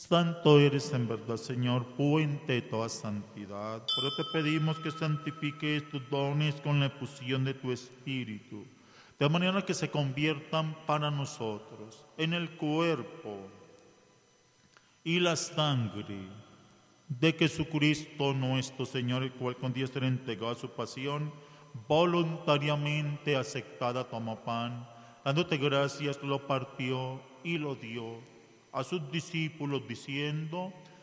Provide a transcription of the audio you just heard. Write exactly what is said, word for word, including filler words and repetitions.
Santo eres en verdad, Señor, fuente de toda santidad. Pero te pedimos que santifiques estos dones con la efusión de tu Espíritu, de manera que se conviertan para nosotros en el cuerpo y la sangre de Jesucristo nuestro Señor, el cual con Dios era entregado a su pasión, voluntariamente aceptada, tomó pan, dándote gracias, lo partió y lo dio a sus discípulos, diciendo: